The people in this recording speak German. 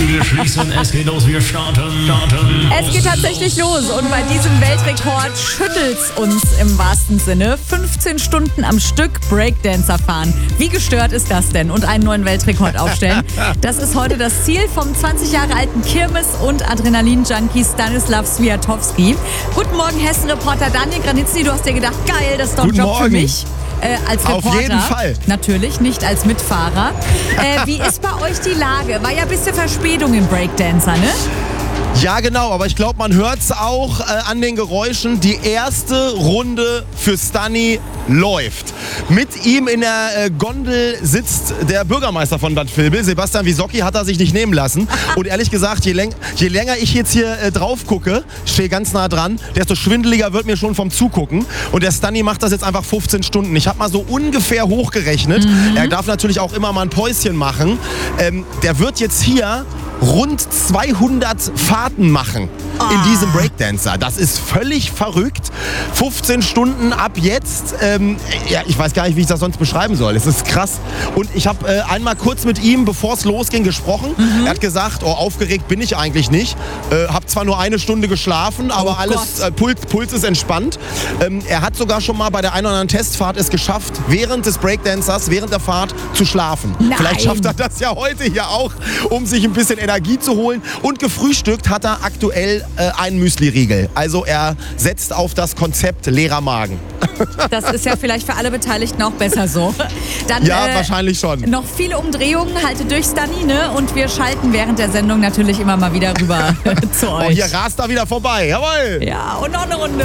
wir schließen, es geht los, wir starten. Es geht tatsächlich los und bei diesem Weltrekord schüttelt's uns im wahrsten Sinne. 15 Stunden am Stück Breakdancer fahren. Wie gestört ist das denn? Und einen neuen Weltrekord aufstellen. Das ist heute das Ziel vom 20 Jahre alten Kirmes- und Adrenalin-Junkie Stanislav Swiatowski. Guten Morgen, Hessen-Reporter Daniel Granitzny. Du hast dir gedacht, geil, das ist doch ein Guten Job für Morgen. mich. Als Reporter. Auf jeden Fall. Natürlich, nicht als Mitfahrer. Wie ist bei euch die Lage? War ja ein bisschen Verspätung im Breakdancer, ne? Ja, genau, aber ich glaube, man hört es auch an den Geräuschen. Die erste Runde für Stani läuft. Mit ihm in der Gondel sitzt der Bürgermeister von Bad Vilbel, Sebastian Wisocki, hat er sich nicht nehmen lassen. Und ehrlich gesagt, je länger ich jetzt hier drauf gucke, stehe ganz nah dran, desto schwindeliger wird mir schon vom Zugucken. Und der Stani macht das jetzt einfach 15 Stunden. Ich habe mal so ungefähr hochgerechnet. Er darf natürlich auch immer mal ein Päuschen machen. Der wird jetzt hier rund 200 Fahrten machen in diesem Breakdancer. Das ist völlig verrückt. 15 Stunden ab jetzt. Ja, ich weiß gar nicht, wie ich das sonst beschreiben soll. Es ist krass. Und ich habe einmal kurz mit ihm, bevor es losging, gesprochen. Er hat gesagt, oh, aufgeregt bin ich eigentlich nicht. Habe zwar nur eine Stunde geschlafen, aber alles Puls ist entspannt. Er hat sogar schon mal bei der einen oder anderen Testfahrt es geschafft, während des Breakdancers, während der Fahrt zu schlafen. Nein. Vielleicht schafft er das ja heute hier auch, um sich ein bisschen Energie zu holen. Und gefrühstückt hat er aktuell einen Müsli-Riegel. Also er setzt auf das Konzept leerer Magen. Das ist ja vielleicht für alle Beteiligten auch besser so. Dann, Ja, wahrscheinlich schon. Noch viele Umdrehungen, haltet durch, Stani, ne? Und wir schalten während der Sendung natürlich immer mal wieder rüber zu euch. Oh, hier rast er wieder vorbei. Jawohl! Ja, und noch eine Runde.